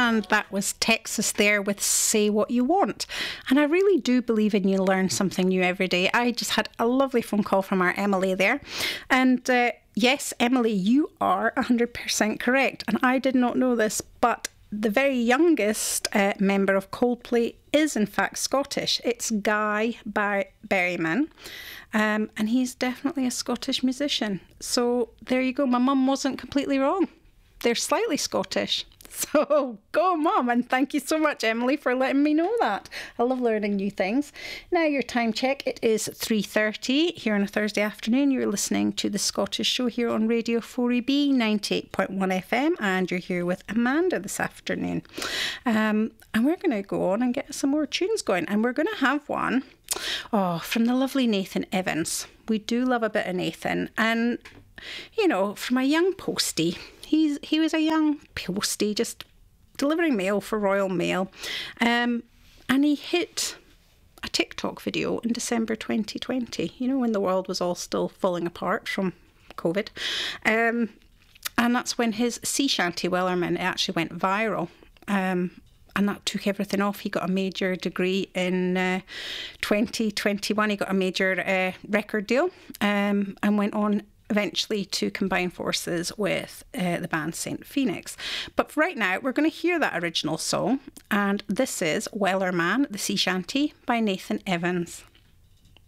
And that was Texas there with Say What You Want. And I really do believe in you learn something new every day. I just had a lovely phone call from our Emily there. And yes, Emily, you are 100% correct. And I did not know this, but the very youngest member of Coldplay is in fact Scottish. It's Guy Berryman. And he's definitely a Scottish musician. So there you go. My mum wasn't completely wrong. They're slightly Scottish. So go, Mum, and thank you so much, Emily, for letting me know that. I love learning new things. Now your time check, it is 3:30 here on a Thursday afternoon. You're listening to The Scottish Show here on Radio 4EB 98.1 FM, and you're here with Amanda this afternoon. And we're going to go on and get some more tunes going, and we're going to have one from the lovely Nathan Evans. We do love a bit of Nathan, and you know, from a young postie, he was a young postie just delivering mail for Royal Mail, and he hit a TikTok video in December 2020, you know, when the world was all still falling apart from COVID, and that's when his sea shanty Wellerman actually went viral, and that took everything off. He got a major degree in 2021. He got a major record deal, and went on eventually to combine forces with the band Saint Phoenix. But right now, we're going to hear that original song, and this is Wellerman, the Sea Shanty by Nathan Evans.